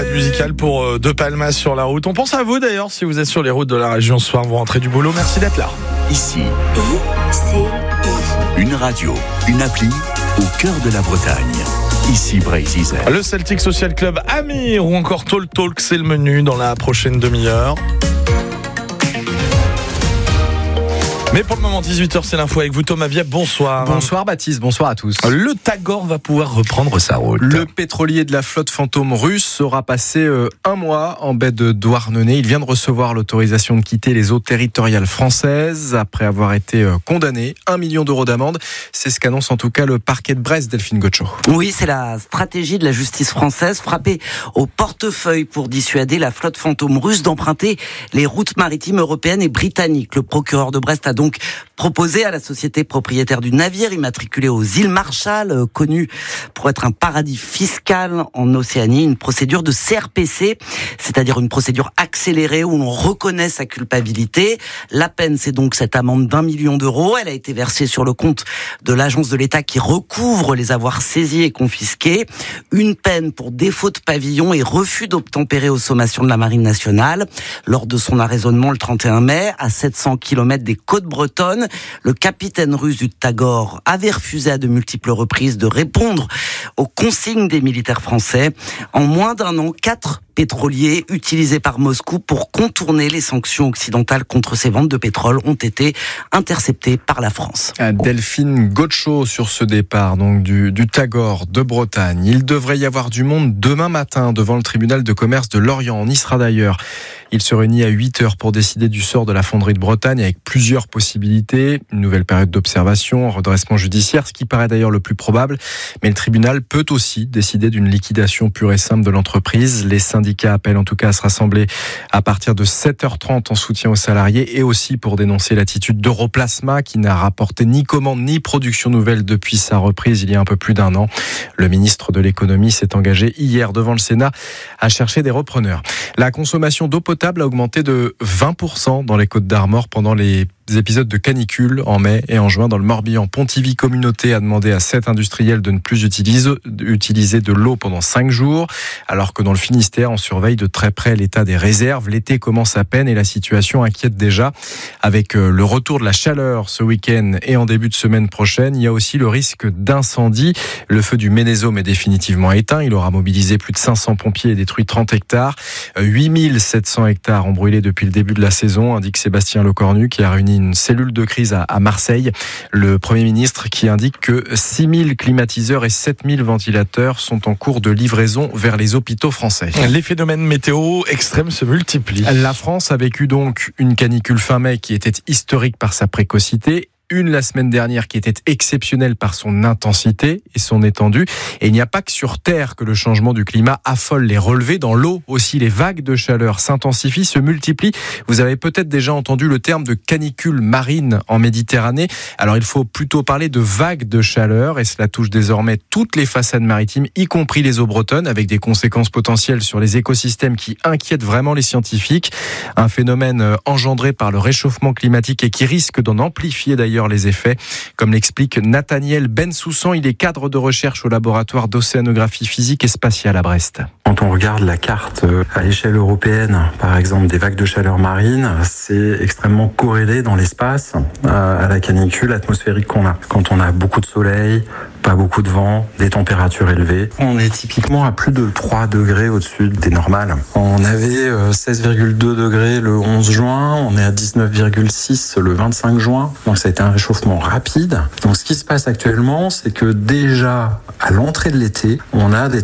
trêve musicale pour De Palmas sur la route. On pense à vous d'ailleurs si vous êtes sur les routes de la région ce soir, vous rentrez du boulot. Merci d'être là. Ici, une radio, une appli au cœur de la Bretagne. Ici Bray-Isère. Le Celtic Social Club Amir ou encore Talk, c'est le menu dans la prochaine demi-heure. Mais pour le moment, 18h, c'est l'info avec vous, Thomas Viep. Bonsoir. Bonsoir Baptiste, bonsoir à tous. Le Tagor va pouvoir reprendre sa route. Le pétrolier de la flotte fantôme russe sera passé un mois en baie de Douarnenez. Il vient de recevoir l'autorisation de quitter les eaux territoriales françaises après avoir été condamné. 1 million d'euros d'amende. C'est ce qu'annonce en tout cas le parquet de Brest, Delphine Gaucho. Oui, c'est la stratégie de la justice française, frapper au portefeuille pour dissuader la flotte fantôme russe d'emprunter les routes maritimes européennes et britanniques. Le procureur de Brest a donc proposé à la société propriétaire du navire immatriculé aux îles Marshall, connu pour être un paradis fiscal en Océanie, une procédure de CRPC, c'est-à-dire une procédure accélérée où l'on reconnaît sa culpabilité. La peine, c'est donc cette amende d'1 million d'euros. Elle a été versée sur le compte de l'agence de l'État qui recouvre les avoirs saisis et confisqués. Une peine pour défaut de pavillon et refus d'obtempérer aux sommations de la Marine nationale. Lors de son arraisonnement le 31 mai, à 700 km des côtes bretonnes, le capitaine russe du Tagor avait refusé à de multiples reprises de répondre aux consignes des militaires français. En moins d'un an, 4 pétroliers utilisés par Moscou pour contourner les sanctions occidentales contre ces ventes de pétrole ont été interceptés par la France. Delphine Gaucho sur ce départ donc du Tagor de Bretagne. Il devrait y avoir du monde demain matin devant le tribunal de commerce de Lorient. On y sera d'ailleurs. Il se réunit à 8h pour décider du sort de la fonderie de Bretagne avec plusieurs possibilités. Une nouvelle période d'observation, un redressement judiciaire, ce qui paraît d'ailleurs le plus probable. Mais le tribunal peut aussi décider d'une liquidation pure et simple de l'entreprise. Les syndicats appellent en tout cas à se rassembler à partir de 7h30 en soutien aux salariés et aussi pour dénoncer l'attitude d'Europlasma qui n'a rapporté ni commande ni production nouvelle depuis sa reprise il y a un peu plus d'1 an. Le ministre de l'économie s'est engagé hier devant le Sénat à chercher des repreneurs. La consommation d'eau potable a augmenté de 20% dans les Côtes-d'Armor pendant les épisodes de canicule en mai et en juin dans le Morbihan. Pontivy Communauté a demandé à 7 industriels de ne plus utiliser de l'eau pendant 5 jours, alors que dans le Finistère, on surveille de très près l'état des réserves. L'été commence à peine et la situation inquiète déjà. Avec le retour de la chaleur ce week-end et en début de semaine prochaine, il y a aussi le risque d'incendie. Le feu du Ménésome est définitivement éteint. Il aura mobilisé plus de 500 pompiers et détruit 30 hectares. 8700 hectares ont brûlé depuis le début de la saison, indique Sébastien Lecornu, qui a réuni une cellule de crise à Marseille. Le Premier ministre qui indique que 6000 climatiseurs et 7000 ventilateurs sont en cours de livraison vers les hôpitaux français. Les phénomènes météo extrêmes se multiplient. La France a vécu donc une canicule fin mai qui était historique par sa précocité. Une la semaine dernière qui était exceptionnelle par son intensité et son étendue. Et il n'y a pas que sur Terre que le changement du climat affole les relevés. Dans l'eau aussi, les vagues de chaleur s'intensifient, se multiplient. Vous avez peut-être déjà entendu le terme de canicule marine en Méditerranée. Alors il faut plutôt parler de vagues de chaleur et cela touche désormais toutes les façades maritimes, y compris les eaux bretonnes, avec des conséquences potentielles sur les écosystèmes qui inquiètent vraiment les scientifiques. Un phénomène engendré par le réchauffement climatique et qui risque d'en amplifier d'ailleurs les effets, comme l'explique Nathaniel Bensoussan. Il est cadre de recherche au laboratoire d'océanographie physique et spatiale à Brest. Quand on regarde la carte à l'échelle européenne, par exemple des vagues de chaleur marine, c'est extrêmement corrélé dans l'espace à la canicule atmosphérique qu'on a. Quand on a beaucoup de soleil, pas beaucoup de vent, des températures élevées, on est typiquement à plus de 3 degrés au-dessus des normales. On avait 16,2 degrés le 11 juin, on est à 19,6 le 25 juin, donc ça a été un réchauffement rapide. Donc ce qui se passe actuellement, c'est que déjà à l'entrée de l'été, on a des